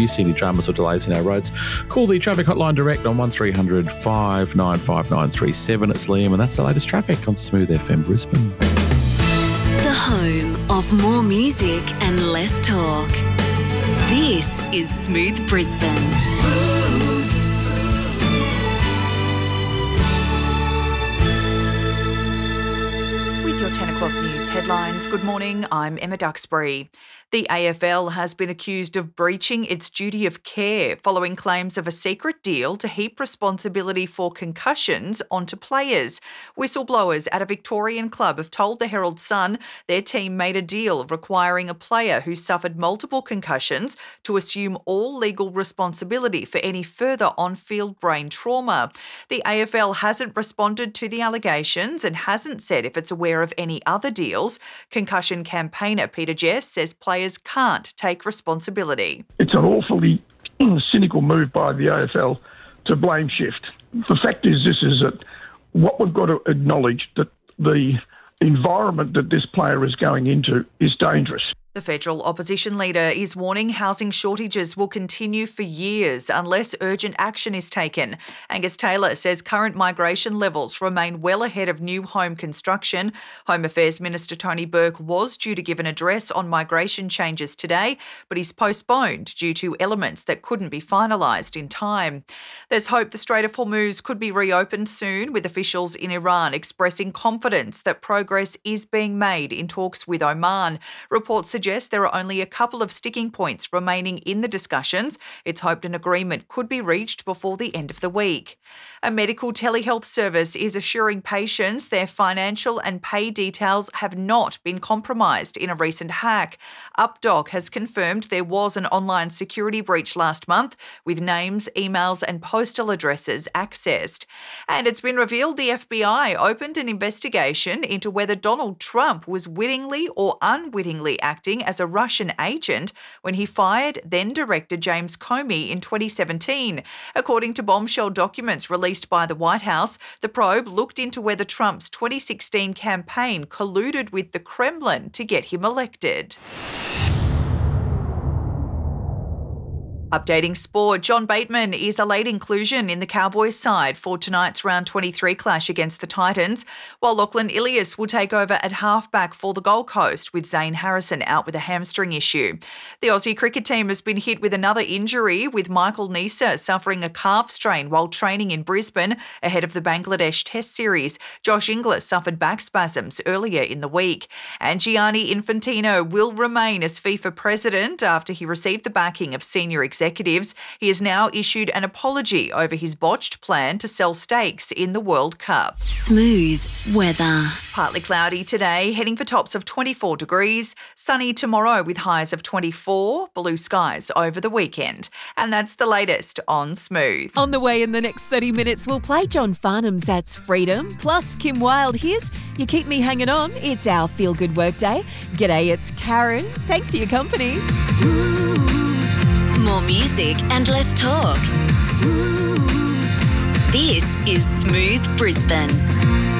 you see any dramas or delays in our roads, call the traffic hotline direct on 1300 595 937. It's Liam, and that's the latest traffic on Smooth FM Brisbane. The home of more music and less talk. This is Smooth Brisbane. With your 10 o'clock news headlines, good morning, I'm Emma Duxbury. The AFL has been accused of breaching its duty of care following claims of a secret deal to heap responsibility for concussions onto players. Whistleblowers at a Victorian club have told the Herald Sun their team made a deal requiring a player who suffered multiple concussions to assume all legal responsibility for any further on-field brain trauma. The AFL hasn't responded to the allegations and hasn't said if it's aware of any other deals. Concussion campaigner Peter Jess says players can't take responsibility. It's an awfully cynical move by the AFL to blame shift. The fact is that what we've got to acknowledge that the environment that this player is going into is dangerous. The federal opposition leader is warning housing shortages will continue for years unless urgent action is taken. Angus Taylor says current migration levels remain well ahead of new home construction. Home Affairs Minister Tony Burke was due to give an address on migration changes today, but he's postponed due to elements that couldn't be finalised in time. There's hope the Strait of Hormuz could be reopened soon, with officials in Iran expressing confidence that progress is being made in talks with Oman. Reports suggest there are only a couple of sticking points remaining in the discussions. It's hoped an agreement could be reached before the end of the week. A medical telehealth service is assuring patients their financial and pay details have not been compromised in a recent hack. UpDoc has confirmed there was an online security breach last month with names, emails and postal addresses accessed. And it's been revealed the FBI opened an investigation into whether Donald Trump was wittingly or unwittingly acting as a Russian agent when he fired then-Director James Comey in 2017. According to bombshell documents released by the White House, the probe looked into whether Trump's 2016 campaign colluded with the Kremlin to get him elected. Updating sport, John Bateman is a late inclusion in the Cowboys side for tonight's round 23 clash against the Titans, while Lachlan Ilias will take over at halfback for the Gold Coast with Zane Harrison out with a hamstring issue. The Aussie cricket team has been hit with another injury, with Michael Neser suffering a calf strain while training in Brisbane ahead of the Bangladesh Test series. Josh Inglis suffered back spasms earlier in the week. And Gianni Infantino will remain as FIFA president after he received the backing of senior executives. He has now issued an apology over his botched plan to sell stakes in the World Cup. Smooth weather. Partly cloudy today, heading for tops of 24 degrees. Sunny tomorrow with highs of 24. Blue skies over the weekend. And that's the latest on Smooth. On the way in the next 30 minutes, we'll play John Farnham's That's Freedom. Plus, Kim Wilde here's You Keep Me Hanging On. It's our feel-good workday. G'day, it's Karen. Thanks for your company. More music and less talk. This is Smooth Brisbane.